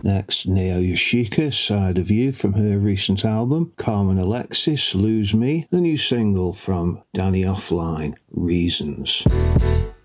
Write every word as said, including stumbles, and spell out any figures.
Next, Neo Yoshika, Side of You from her recent album. Carmen Alexis, Lose Me, the new single from Danny Offline, Reasons.